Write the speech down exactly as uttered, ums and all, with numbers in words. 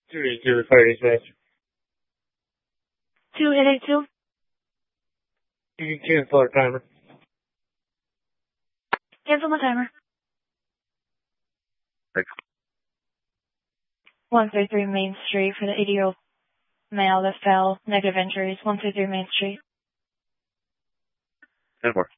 two eight zero fire dispatch. two eight eight two. You can cancel our timer. Cancel my timer. Thanks. one thirty-three Main Street for the eighty-year-old male that fell. Negative injuries. one thirty-three Main Street. ten more.